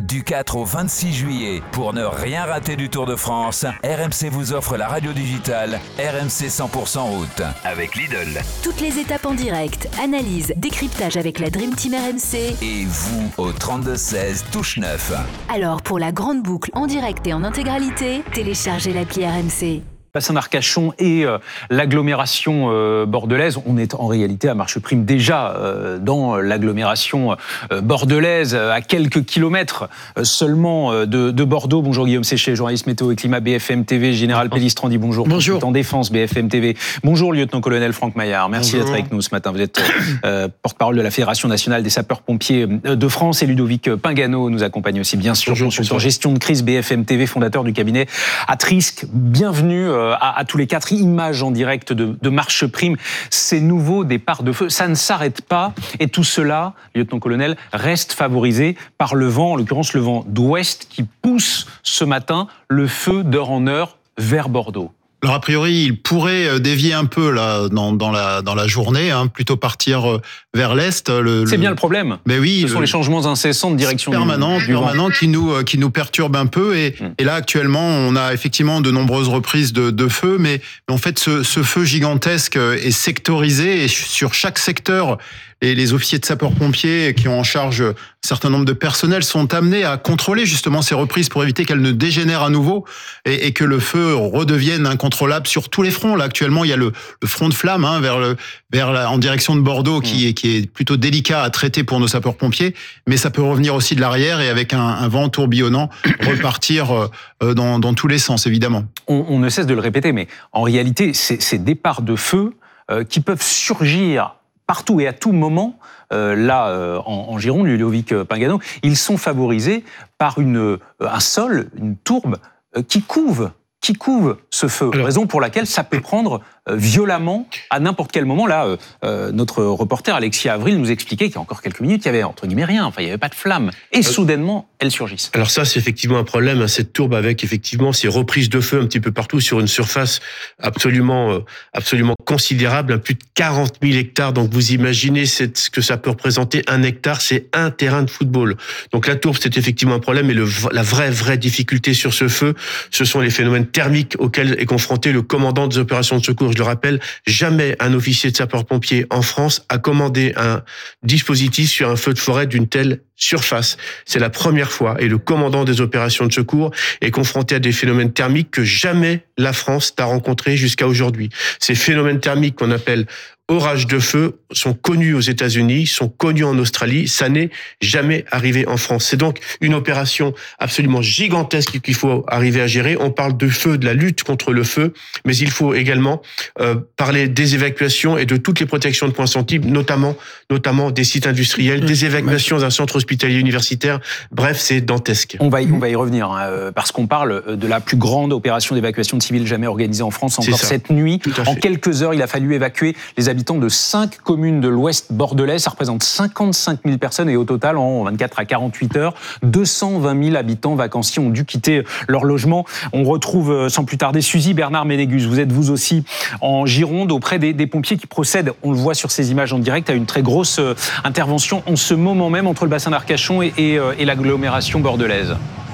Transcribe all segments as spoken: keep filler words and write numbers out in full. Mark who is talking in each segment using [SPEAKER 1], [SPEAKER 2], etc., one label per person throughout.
[SPEAKER 1] Du quatre au vingt-six juillet, pour ne rien rater du Tour de France, R M C vous offre la radio digitale R M C cent pour cent route avec Lidl.
[SPEAKER 2] Toutes les étapes en direct, analyse, décryptage avec la Dream Team R M C.
[SPEAKER 1] Et vous au trente-deux seize, touche neuf.
[SPEAKER 2] Alors pour la grande boucle en direct et en intégralité, téléchargez l'appli R M C.
[SPEAKER 3] Bassin d'Arcachon et euh, l'agglomération euh, bordelaise. On est en réalité à marche prime déjà euh, dans l'agglomération euh, bordelaise, à quelques kilomètres euh, seulement euh, de, de Bordeaux. Bonjour Guillaume Séchet, journaliste météo et climat B F M T V. Général Pellistrandi, bonjour.
[SPEAKER 4] Bonjour.
[SPEAKER 3] En défense B F M T V. Bonjour lieutenant-colonel Franck Maillard. Merci
[SPEAKER 4] bonjour.
[SPEAKER 3] d'être avec nous ce matin. Vous êtes euh, porte-parole de la Fédération nationale des sapeurs-pompiers de France et Ludovic Pingano nous accompagne aussi bien sûr.
[SPEAKER 4] Bonjour,
[SPEAKER 3] Consultant gestion de crise B F M T V, fondateur du cabinet Atrisque. Bienvenue euh, À, à tous les quatre, images en direct de, de Marche Prime, ces nouveaux départs de feu, ça ne s'arrête pas et tout cela, lieutenant-colonel, reste favorisé par le vent, en l'occurrence le vent d'ouest qui pousse ce matin le feu d'heure en heure vers Bordeaux.
[SPEAKER 4] Alors a priori, il pourrait dévier un peu là dans, dans la dans la journée, hein, plutôt partir vers l'est. Le,
[SPEAKER 3] C'est
[SPEAKER 4] le...
[SPEAKER 3] bien le problème.
[SPEAKER 4] Mais oui,
[SPEAKER 3] ce sont
[SPEAKER 4] le...
[SPEAKER 3] les changements incessants de direction
[SPEAKER 4] permanent,
[SPEAKER 3] du, du
[SPEAKER 4] permanent qui nous qui nous perturbent un peu. Et, hum. et là actuellement, on a effectivement de nombreuses reprises de, de feu, mais, mais en fait, ce, ce feu gigantesque est sectorisé et sur chaque secteur. Et les officiers de sapeurs-pompiers qui ont en charge un certain nombre de personnels sont amenés à contrôler justement ces reprises pour éviter qu'elles ne dégénèrent à nouveau et, et que le feu redevienne incontrôlable sur tous les fronts. Là, actuellement, il y a le, le front de flamme hein, vers le, vers la, en direction de Bordeaux qui, mmh. qui est plutôt délicat à traiter pour nos sapeurs-pompiers, mais ça peut revenir aussi de l'arrière et avec un, un vent tourbillonnant repartir euh, dans, dans tous les sens, évidemment.
[SPEAKER 3] On, on ne cesse de le répéter, mais en réalité, ces, ces départs de feu euh, qui peuvent surgir partout et à tout moment, euh, là, euh, en, en Gironde, Ludovic Pingano, ils sont favorisés par une, euh, un sol, une tourbe euh, qui couve, qui couve ce feu. Alors, raison pour laquelle ça peut prendre euh, violemment à n'importe quel moment. Là, euh, euh, notre reporter Alexis Avril nous expliquait qu'il y a encore quelques minutes, il y avait entre guillemets rien, enfin il n'y avait pas de flamme. Et euh, soudainement, elles surgissent.
[SPEAKER 5] Alors ça, c'est effectivement un problème, hein, cette tourbe avec effectivement ces reprises de feu un petit peu partout sur une surface absolument, euh, absolument considérable, hein, plus de quarante mille hectares. Donc vous imaginez cette, ce que ça peut représenter. Un hectare, c'est un terrain de football. Donc la tourbe, c'est effectivement un problème. Et le, la vraie, vraie difficulté sur ce feu, ce sont les phénomènes thermiques auxquels est confronté le commandant des opérations de secours. Je le rappelle, jamais un officier de sapeur-pompier en France a commandé un dispositif sur un feu de forêt d'une telle surface. C'est la première fois et le commandant des opérations de secours est confronté à des phénomènes thermiques que jamais la France n'a rencontrés jusqu'à aujourd'hui. Ces phénomènes thermiques qu'on appelle orages de feu sont connus aux États-Unis, sont connus en Australie. Ça n'est jamais arrivé en France. C'est donc une opération absolument gigantesque qu'il faut arriver à gérer. On parle de feu, de la lutte contre le feu, mais il faut également euh, parler des évacuations et de toutes les protections de points sensibles, notamment, notamment des sites industriels, des évacuations d'un centre hospitalier universitaire. Bref, c'est dantesque.
[SPEAKER 3] On va y, on va y revenir, hein, parce qu'on parle de la plus grande opération d'évacuation de civils jamais organisée en France, encore cette nuit. En quelques heures, il a fallu évacuer les habitants de cinq communes de l'Ouest bordelais. Ça représente cinquante-cinq mille personnes et au total, en vingt-quatre à quarante-huit heures, deux cent vingt mille habitants vacanciers ont dû quitter leur logement. On retrouve sans plus tarder Suzy Bernard-Ménégus. Vous êtes vous aussi en Gironde auprès des, des pompiers qui procèdent, on le voit sur ces images en direct, à une très grosse intervention en ce moment même entre le bassin d'Arcachon et, et, et l'agglomération bordelaise.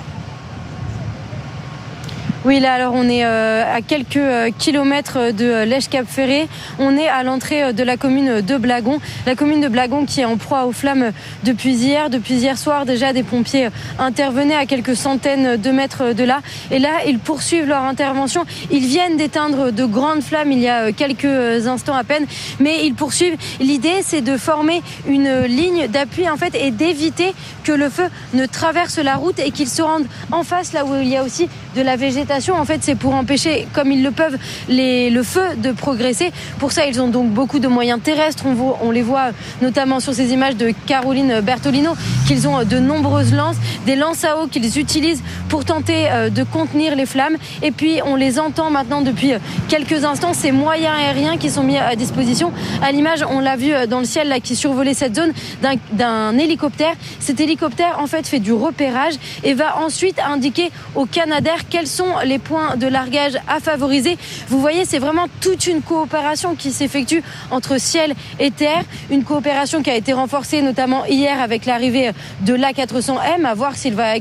[SPEAKER 6] Oui, là, alors on est euh, à quelques euh, kilomètres de Lège-Cap-Ferré. On est à l'entrée de la commune de Blagon. La commune de Blagon qui est en proie aux flammes depuis hier. Depuis hier soir, déjà, des pompiers intervenaient à quelques centaines de mètres de là. Et là, ils poursuivent leur intervention. Ils viennent d'éteindre de grandes flammes il y a quelques instants à peine. Mais ils poursuivent. L'idée, c'est de former une ligne d'appui, en fait, et d'éviter que le feu ne traverse la route et qu'il se rende en face, là où il y a aussi de la végétation. En fait, c'est pour empêcher, comme ils le peuvent, les, le feu de progresser. Pour ça, ils ont donc beaucoup de moyens terrestres. On, voit, on les voit notamment sur ces images de Caroline Bertolino, qu'ils ont de nombreuses lances, des lances à eau qu'ils utilisent pour tenter de contenir les flammes. Et puis, on les entend maintenant depuis quelques instants, ces moyens aériens qui sont mis à disposition. À l'image, on l'a vu dans le ciel là, qui survolait cette zone d'un, d'un hélicoptère. Cet hélicoptère, en fait, fait du repérage et va ensuite indiquer au Canadair quels sont les points de largage à favoriser. Vous voyez, c'est vraiment toute une coopération qui s'effectue entre ciel et terre. Une coopération qui a été renforcée notamment hier avec l'arrivée de l'A quatre cents M, à voir s'il va